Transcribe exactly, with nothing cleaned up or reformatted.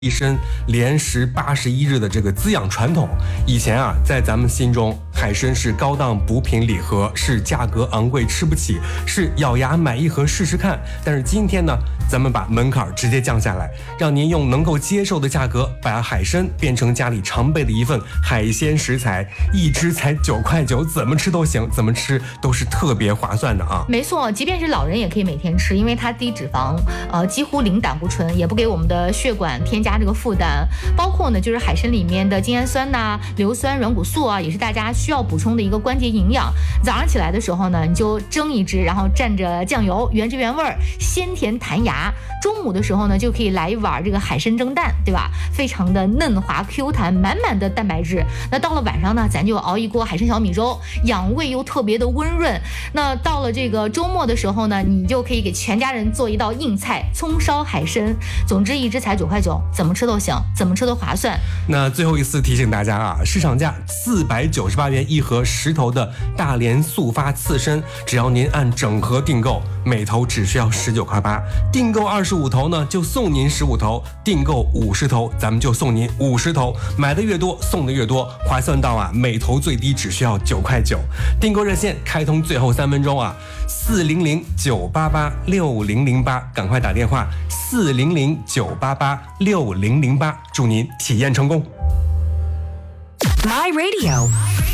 一身连食八十一日的这个滋养传统。以前啊，在咱们心中，海参是高档补品礼盒，是价格昂贵吃不起，是咬牙买一盒试试看。但是今天呢，咱们把门槛直接降下来，让您用能够接受的价格，把海参变成家里常备的一份海鲜食材，一只才九块九，怎么吃都行，怎么吃都是特别划算的啊！ 没错，即便是老人也可以每天吃，因为它低脂肪，呃，几乎零胆固醇，也不给我们的血管添加这个负担。包括呢，就是海参里面的精氨酸呐、啊、硫酸、软骨素啊，也是大家需要补充的一个关节营养。早上起来的时候呢，你就蒸一只，然后蘸着酱油，原汁原味，鲜甜弹牙。中午的时候呢，就可以来一碗这个海参蒸蛋，对吧？非常的嫩滑 Q 弹，满满的蛋白质。那到了晚上呢，咱就熬一锅海参小米粥，养胃又特别的温润。那到了这个周末的时候呢，你就可以给全家人做一道硬菜，葱烧海参。总之一只才九块九，怎么吃都行，怎么吃都划算。 那最后一次提醒大家啊，市场价四百九十八元一盒十头的大连速发刺参，只要您按整盒订购，每头只需要十九块八，订购二十五头呢就送您十五头，订购五十头咱们就送您五十头，买的越多送的越多，划算到啊每头最低只需要九块九。订购热线开通最后三分钟啊，四零零九八八六零零八，赶快打电话四零零九八八六零零八，祝您体验成功。 My Radio